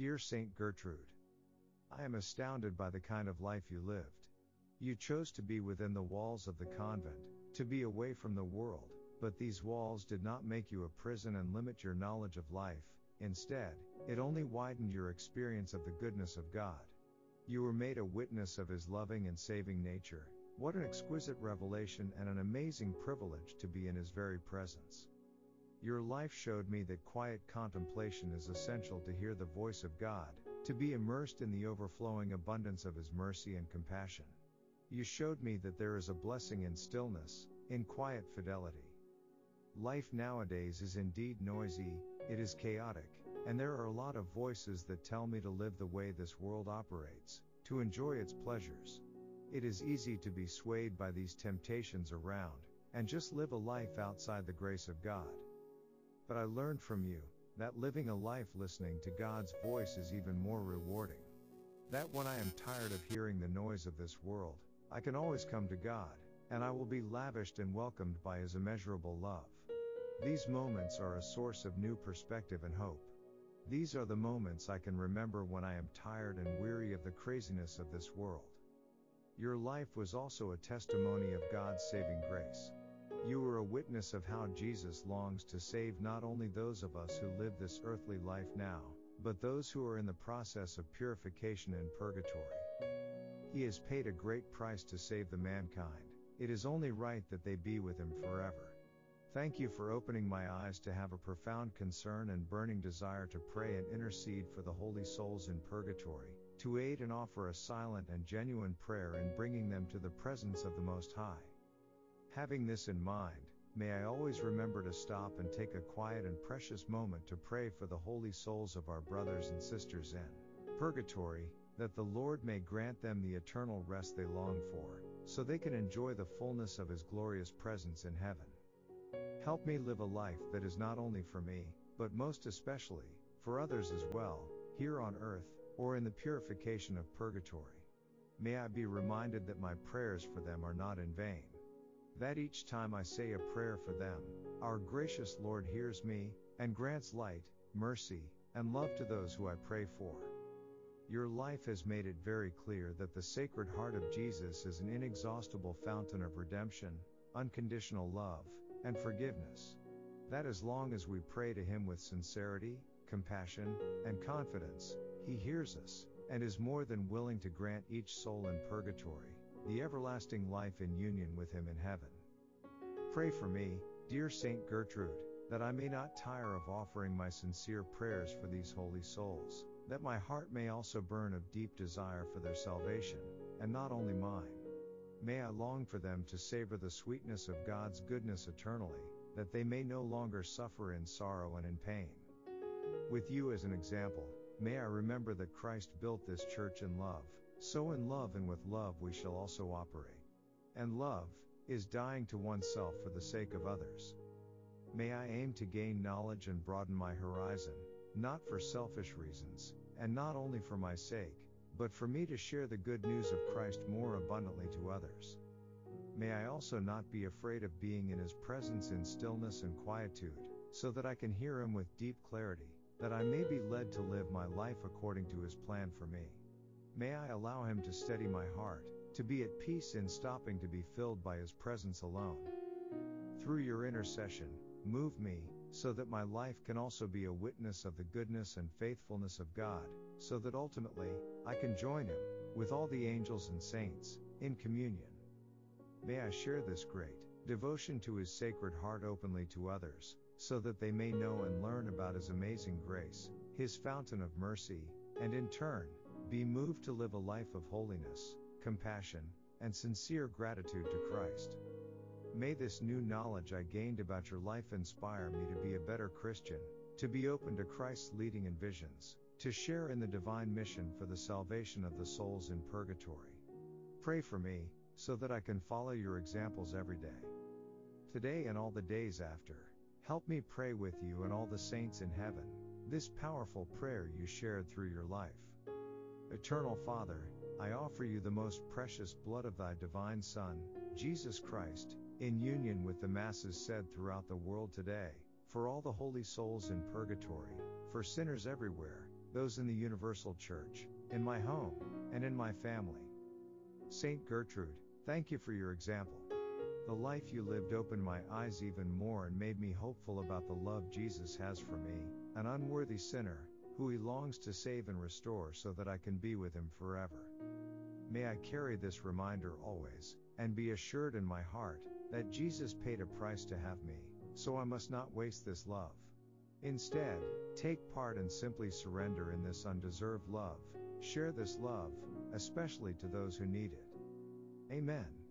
Dear Saint Gertrude, I am astounded by the kind of life you lived. You chose to be within the walls of the convent, to be away from the world, but these walls did not make you a prison and limit your knowledge of life. Instead, it only widened your experience of the goodness of God. You were made a witness of His loving and saving nature. What an exquisite revelation and an amazing privilege to be in His very presence. Your life showed me that quiet contemplation is essential to hear the voice of God, to be immersed in the overflowing abundance of His mercy and compassion. You showed me that there is a blessing in stillness, in quiet fidelity. Life nowadays is indeed noisy, it is chaotic, and there are a lot of voices that tell me to live the way this world operates, to enjoy its pleasures. It is easy to be swayed by these temptations around, and just live a life outside the grace of God. But I learned from you, that living a life listening to God's voice is even more rewarding. That when I am tired of hearing the noise of this world, I can always come to God, and I will be lavished and welcomed by His immeasurable love. These moments are a source of new perspective and hope. These are the moments I can remember when I am tired and weary of the craziness of this world. Your life was also a testimony of God's saving grace. You were a witness of how Jesus longs to save not only those of us who live this earthly life now, but those who are in the process of purification in purgatory. He has paid a great price to save the mankind. It is only right that they be with Him forever. Thank you for opening my eyes to have a profound concern and burning desire to pray and intercede for the holy souls in purgatory, to aid and offer a silent and genuine prayer in bringing them to the presence of the Most High. Having this in mind, may I always remember to stop and take a quiet and precious moment to pray for the holy souls of our brothers and sisters in purgatory, that the Lord may grant them the eternal rest they long for, so they can enjoy the fullness of His glorious presence in heaven. Help me live a life that is not only for me, but most especially, for others as well, here on earth, or in the purification of purgatory. May I be reminded that my prayers for them are not in vain. That each time I say a prayer for them, our gracious Lord hears me, and grants light, mercy, and love to those who I pray for. Your life has made it very clear that the Sacred Heart of Jesus is an inexhaustible fountain of redemption, unconditional love, and forgiveness. That as long as we pray to Him with sincerity, compassion, and confidence, He hears us, and is more than willing to grant each soul in purgatory the everlasting life in union with Him in heaven. Pray for me, dear Saint Gertrude, that I may not tire of offering my sincere prayers for these holy souls, that my heart may also burn of deep desire for their salvation, and not only mine. May I long for them to savor the sweetness of God's goodness eternally, that they may no longer suffer in sorrow and in pain. With you as an example, may I remember that Christ built this church in love, so in love and with love we shall also operate. And love is dying to oneself for the sake of others. May I aim to gain knowledge and broaden my horizon, not for selfish reasons, and not only for my sake, but for me to share the good news of Christ more abundantly to others. May I also not be afraid of being in His presence in stillness and quietude, so that I can hear Him with deep clarity, that I may be led to live my life according to His plan for me. May I allow Him to steady my heart, to be at peace in stopping to be filled by His presence alone. Through your intercession, move me, so that my life can also be a witness of the goodness and faithfulness of God, so that ultimately, I can join Him, with all the angels and saints, in communion. May I share this great devotion to His Sacred Heart openly to others, so that they may know and learn about His amazing grace, His fountain of mercy, and in turn, be moved to live a life of holiness, compassion, and sincere gratitude to Christ. May this new knowledge I gained about your life inspire me to be a better Christian, to be open to Christ's leading and visions, to share in the divine mission for the salvation of the souls in purgatory. Pray for me, so that I can follow your examples every day. Today and all the days after, help me pray with you and all the saints in heaven, this powerful prayer you shared through your life. Eternal Father, I offer you the most precious blood of thy divine Son, Jesus Christ, in union with the masses said throughout the world today, for all the holy souls in purgatory, for sinners everywhere, those in the Universal Church, in my home, and in my family. Saint Gertrude, thank you for your example. The life you lived opened my eyes even more and made me hopeful about the love Jesus has for me, an unworthy sinner, who he longs to save and restore so that I can be with him forever. May I carry this reminder always, and be assured in my heart, that Jesus paid a price to have me, so I must not waste this love. Instead, take part and simply surrender in this undeserved love, share this love, especially to those who need it. Amen.